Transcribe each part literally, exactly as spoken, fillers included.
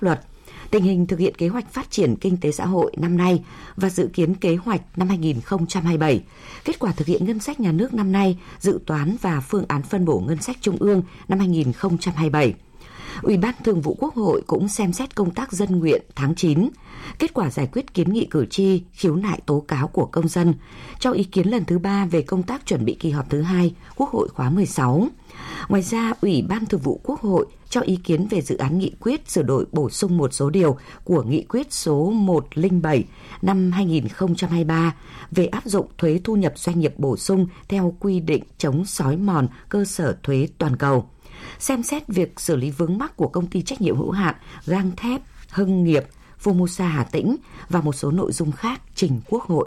pháp luật, tình hình thực hiện kế hoạch phát triển kinh tế xã hội năm nay và dự kiến kế hoạch năm hai nghìn không trăm hai mươi bảy, kết quả thực hiện ngân sách nhà nước năm nay, dự toán và phương án phân bổ ngân sách trung ương năm hai nghìn không trăm hai mươi bảy. Ủy ban Thường vụ Quốc hội cũng xem xét công tác dân nguyện tháng chín, kết quả giải quyết kiến nghị cử tri, khiếu nại tố cáo của công dân, cho ý kiến lần thứ ba về công tác chuẩn bị kỳ họp thứ hai Quốc hội khóa mười sáu. Ngoài ra, Ủy ban Thường vụ Quốc hội cho ý kiến về dự án nghị quyết sửa đổi bổ sung một số điều của nghị quyết số một trăm lẻ bảy năm hai nghìn không trăm hai mươi ba về áp dụng thuế thu nhập doanh nghiệp bổ sung theo quy định chống xói mòn cơ sở thuế toàn cầu. Xem xét việc xử lý vướng mắc của công ty trách nhiệm hữu hạn gang thép Hưng Nghiệp Formosa Hà Tĩnh và một số nội dung khác trình Quốc hội.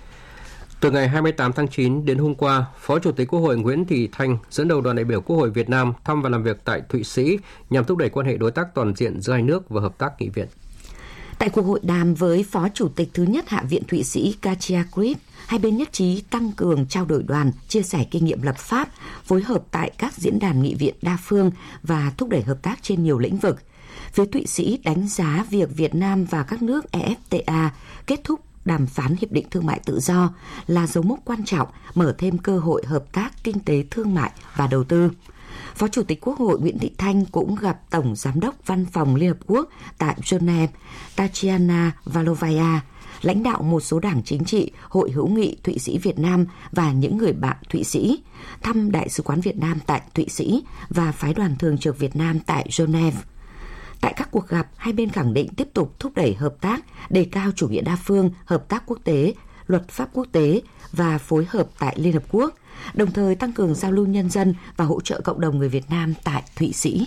Từ ngày hai mươi tám tháng chín đến hôm qua, Phó Chủ tịch Quốc hội Nguyễn Thị Thanh dẫn đầu đoàn đại biểu Quốc hội Việt Nam thăm và làm việc tại Thụy Sĩ nhằm thúc đẩy quan hệ đối tác toàn diện giữa hai nước và hợp tác nghị viện. Tại cuộc hội đàm với Phó Chủ tịch thứ nhất Hạ viện Thụy Sĩ Katja Grip, hai bên nhất trí tăng cường trao đổi đoàn, chia sẻ kinh nghiệm lập pháp, phối hợp tại các diễn đàn nghị viện đa phương và thúc đẩy hợp tác trên nhiều lĩnh vực. Phía Thụy Sĩ đánh giá việc Việt Nam và các nước e ép tê a kết thúc đàm phán Hiệp định Thương mại Tự do là dấu mốc quan trọng, mở thêm cơ hội hợp tác kinh tế thương mại và đầu tư. Phó Chủ tịch Quốc hội Nguyễn Thị Thanh cũng gặp Tổng Giám đốc Văn phòng Liên Hợp Quốc tại Geneva, Tatiana Valovaya, lãnh đạo một số đảng chính trị, Hội hữu nghị Thụy Sĩ Việt Nam và những người bạn Thụy Sĩ, thăm Đại sứ quán Việt Nam tại Thụy Sĩ và Phái đoàn Thường trực Việt Nam tại Geneva. Tại các cuộc gặp, hai bên khẳng định tiếp tục thúc đẩy hợp tác, đề cao chủ nghĩa đa phương, hợp tác quốc tế, luật pháp quốc tế và phối hợp tại Liên Hợp Quốc, đồng thời tăng cường giao lưu nhân dân và hỗ trợ cộng đồng người Việt Nam tại Thụy Sĩ.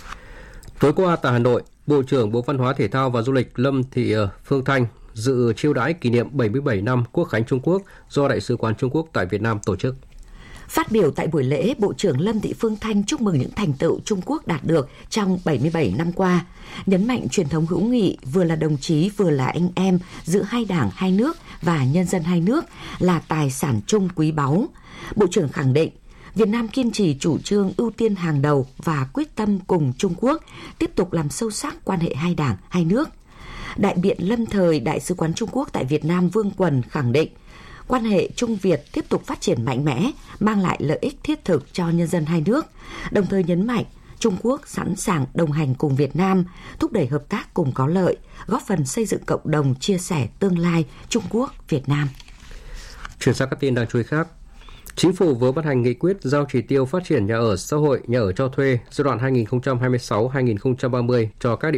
Tối qua tại Hà Nội, Bộ trưởng Bộ Văn hóa Thể thao và Du lịch Lâm Thị Phương Thanh dự chiêu đãi kỷ niệm bảy mươi bảy năm Quốc khánh Trung Quốc do Đại sứ quán Trung Quốc tại Việt Nam tổ chức. Phát biểu tại buổi lễ, Bộ trưởng Lâm Thị Phương Thanh chúc mừng những thành tựu Trung Quốc đạt được trong bảy mươi bảy năm qua, nhấn mạnh truyền thống hữu nghị vừa là đồng chí vừa là anh em giữa hai đảng, hai nước và nhân dân hai nước là tài sản chung quý báu. Bộ trưởng khẳng định, Việt Nam kiên trì chủ trương ưu tiên hàng đầu và quyết tâm cùng Trung Quốc tiếp tục làm sâu sắc quan hệ hai đảng, hai nước. Đại biện lâm thời Đại sứ quán Trung Quốc tại Việt Nam Vương Quần khẳng định, quan hệ Trung Việt tiếp tục phát triển mạnh mẽ, mang lại lợi ích thiết thực cho nhân dân hai nước, đồng thời nhấn mạnh Trung Quốc sẵn sàng đồng hành cùng Việt Nam, thúc đẩy hợp tác cùng có lợi, góp phần xây dựng cộng đồng chia sẻ tương lai Trung Quốc-Việt Nam. Chuyển sang các tin đáng chú ý khác. Chính phủ vừa ban hành nghị quyết giao chỉ tiêu phát triển nhà ở xã hội, nhà ở cho thuê giai đoạn hai nghìn không trăm hai mươi sáu đến hai nghìn không trăm ba mươi cho các địa